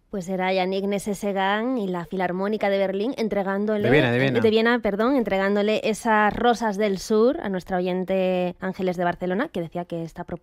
Pues era Yannick Nézet-Séguin y la Filarmónica de Berlín entregándole... De Viena. Entregándole esas rosas del sur a nuestra oyente Ángeles de Barcelona, que decía que esta propuesta